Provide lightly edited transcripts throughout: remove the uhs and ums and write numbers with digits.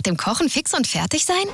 dem Kochen fix und fertig sein?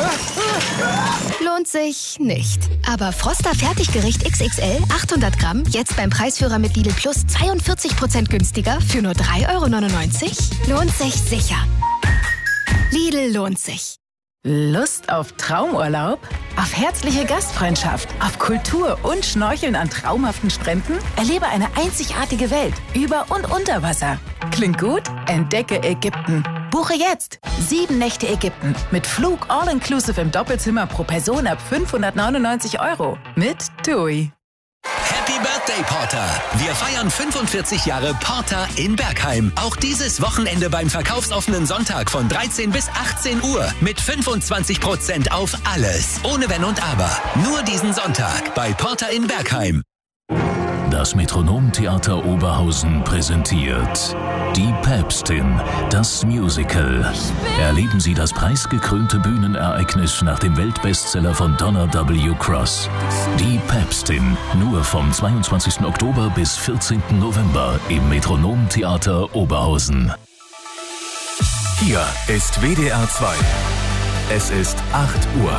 Lohnt sich nicht. Aber Froster Fertiggericht XXL 800 Gramm jetzt beim Preisführer mit Lidl Plus 42% günstiger für nur 3,99 €? Lohnt sich sicher. Lidl lohnt sich. Lust auf Traumurlaub? Auf herzliche Gastfreundschaft? Auf Kultur und Schnorcheln an traumhaften Stränden? Erlebe eine einzigartige Welt über und unter Wasser. Klingt gut? Entdecke Ägypten. Buche jetzt 7 Nächte Ägypten mit Flug all-inclusive im Doppelzimmer pro Person ab 599 € mit TUI. Happy Birthday, Porter! Wir feiern 45 Jahre Porter in Bergheim. Auch dieses Wochenende beim verkaufsoffenen Sonntag von 13 bis 18 Uhr mit 25% auf alles. Ohne Wenn und Aber. Nur diesen Sonntag bei Porter in Bergheim. Das Metronomtheater Oberhausen präsentiert Die Päpstin, das Musical. Erleben Sie das preisgekrönte Bühnenereignis nach dem Weltbestseller von Donna W. Cross. Die Päpstin, nur vom 22. Oktober bis 14. November im Metronomtheater Oberhausen. Hier ist WDR 2. Es ist 8 Uhr.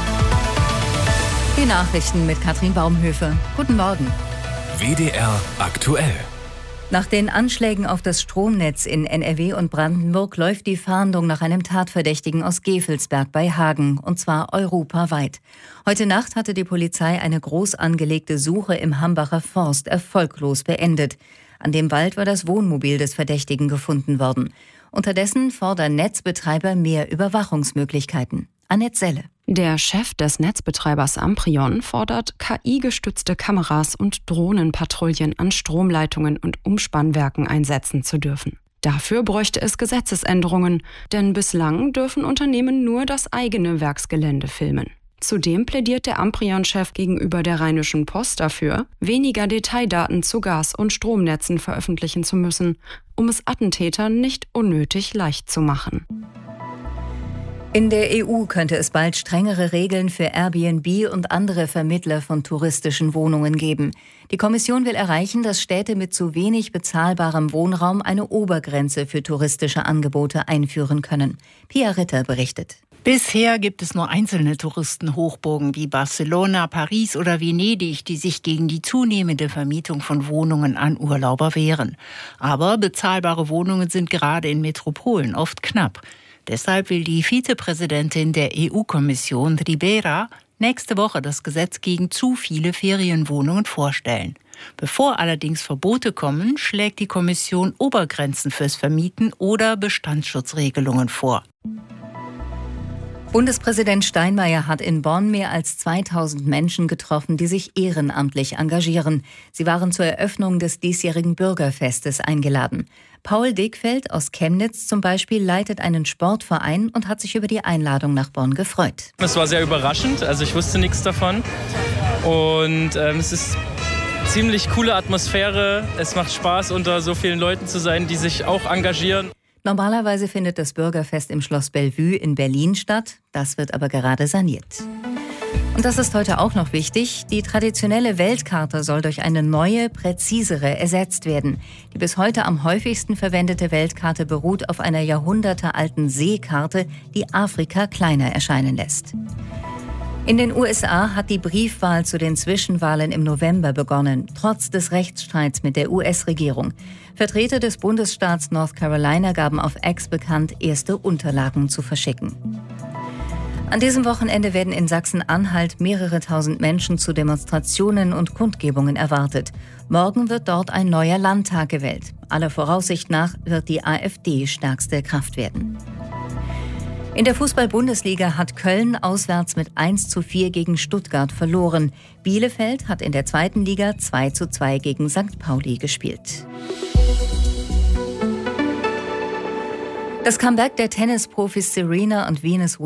Die Nachrichten mit Katrin Baumhöfe. Guten Morgen. WDR aktuell. Nach den Anschlägen auf das Stromnetz in NRW und Brandenburg läuft die Fahndung nach einem Tatverdächtigen aus Gevelsberg bei Hagen, und zwar europaweit. Heute Nacht hatte die Polizei eine groß angelegte Suche im Hambacher Forst erfolglos beendet. An dem Wald war das Wohnmobil des Verdächtigen gefunden worden. Unterdessen fordern Netzbetreiber mehr Überwachungsmöglichkeiten. Annette Selle. Der Chef des Netzbetreibers Amprion fordert KI-gestützte Kameras und Drohnenpatrouillen an Stromleitungen und Umspannwerken einsetzen zu dürfen. Dafür bräuchte es Gesetzesänderungen, denn bislang dürfen Unternehmen nur das eigene Werksgelände filmen. Zudem plädiert der Amprion-Chef gegenüber der Rheinischen Post dafür, weniger Detaildaten zu Gas- und Stromnetzen veröffentlichen zu müssen, um es Attentätern nicht unnötig leicht zu machen. In der EU könnte es bald strengere Regeln für Airbnb und andere Vermittler von touristischen Wohnungen geben. Die Kommission will erreichen, dass Städte mit zu wenig bezahlbarem Wohnraum eine Obergrenze für touristische Angebote einführen können. Pia Ritter berichtet. Bisher gibt es nur einzelne Touristenhochburgen wie Barcelona, Paris oder Venedig, die sich gegen die zunehmende Vermietung von Wohnungen an Urlauber wehren. Aber bezahlbare Wohnungen sind gerade in Metropolen oft knapp. Deshalb will die Vizepräsidentin der EU-Kommission, Ribera, nächste Woche das Gesetz gegen zu viele Ferienwohnungen vorstellen. Bevor allerdings Verbote kommen, schlägt die Kommission Obergrenzen fürs Vermieten oder Bestandsschutzregelungen vor. Bundespräsident Steinmeier hat in Bonn mehr als 2000 Menschen getroffen, die sich ehrenamtlich engagieren. Sie waren zur Eröffnung des diesjährigen Bürgerfestes eingeladen. Paul Dickfeld aus Chemnitz zum Beispiel leitet einen Sportverein und hat sich über die Einladung nach Bonn gefreut. Es war sehr überraschend, also ich wusste nichts davon. Und es ist ziemlich coole Atmosphäre. Es macht Spaß, unter so vielen Leuten zu sein, die sich auch engagieren. Normalerweise findet das Bürgerfest im Schloss Bellevue in Berlin statt. Das wird aber gerade saniert. Und das ist heute auch noch wichtig. Die traditionelle Weltkarte soll durch eine neue, präzisere ersetzt werden. Die bis heute am häufigsten verwendete Weltkarte beruht auf einer jahrhundertealten Seekarte, die Afrika kleiner erscheinen lässt. In den USA hat die Briefwahl zu den Zwischenwahlen im November begonnen, trotz des Rechtsstreits mit der US-Regierung. Vertreter des Bundesstaats North Carolina gaben auf X bekannt, erste Unterlagen zu verschicken. An diesem Wochenende werden in Sachsen-Anhalt mehrere tausend Menschen zu Demonstrationen und Kundgebungen erwartet. Morgen wird dort ein neuer Landtag gewählt. Aller Voraussicht nach wird die AfD stärkste Kraft werden. In der Fußball-Bundesliga hat Köln auswärts mit 1:4 gegen Stuttgart verloren. Bielefeld hat in der zweiten Liga 2:2 gegen St. Pauli gespielt. Das Comeback der Tennisprofis Serena und Venus